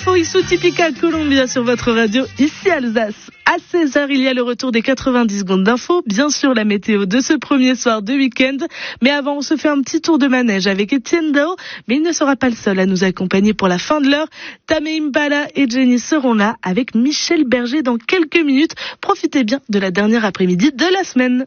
l'info Issou Typica Columbia sur votre radio, ici Alsace. À 16h, il y a le retour des 90 secondes d'info. Bien sûr, la météo de ce premier soir de week-end. Mais avant, on se fait un petit tour de manège avec Etienne Dao. Mais il ne sera pas le seul à nous accompagner pour la fin de l'heure. Tamé Impala et Jenny seront là avec Michel Berger dans quelques minutes. Profitez bien de la dernière après-midi de la semaine.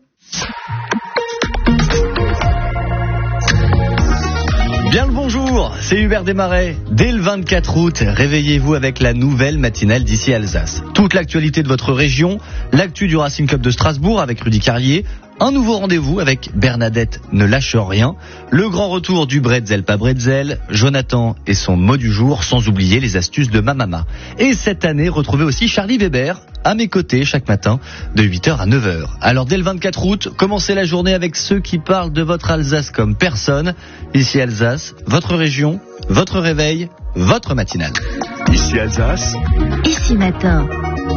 Bien le bonjour, c'est Hubert Desmarais. Dès le 24 août, réveillez-vous avec la nouvelle matinale d'ici Alsace. Toute l'actualité de votre région, l'actu du Racing Club de Strasbourg avec Rudy Carrier, un nouveau rendez-vous avec Bernadette Ne Lâche Rien, le grand retour du Bretzel pas Bretzel, Jonathan et son mot du jour, sans oublier les astuces de ma maman. Et cette année, retrouvez aussi Charlie Weber à mes côtés chaque matin de 8h à 9h. Alors dès le 24 août, commencez la journée avec ceux qui parlent de votre Alsace comme personne. Ici Alsace, votre région, votre réveil, votre matinale. Ici Alsace. Ici matin.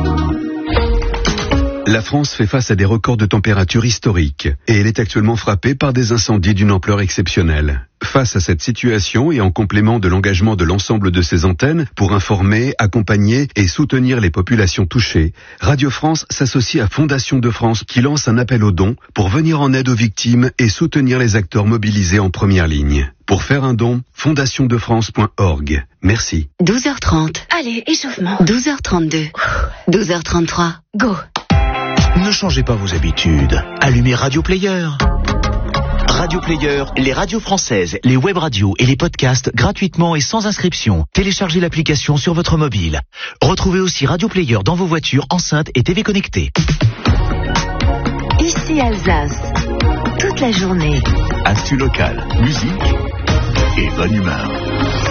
La France fait face à des records de température historiques et elle est actuellement frappée par des incendies d'une ampleur exceptionnelle. Face à cette situation et en complément de l'engagement de l'ensemble de ses antennes pour informer, accompagner et soutenir les populations touchées, Radio France s'associe à Fondation de France qui lance un appel aux dons pour venir en aide aux victimes et soutenir les acteurs mobilisés en première ligne. Pour faire un don, fondationdefrance.org. Merci. 12h30. Allez, échauffement. 12h32. 12h33. Go. Ne changez pas vos habitudes. Allumez Radio Player. Radio Player, les radios françaises, les web radios et les podcasts gratuitement et sans inscription. Téléchargez l'application sur votre mobile. Retrouvez aussi Radio Player dans vos voitures, enceintes et TV connectées. Ici Alsace. Toute la journée. Actu locale, musique et bonne humeur.